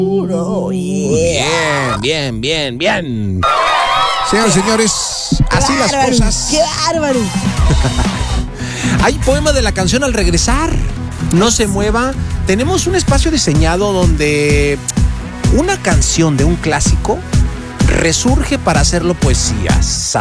Bien. Señores y señores, así las cosas. ¡Qué bárbaro! Hay poema de la canción Al Regresar. No se mueva. Tenemos un espacio diseñado donde una canción de un clásico resurge para hacerlo poesía.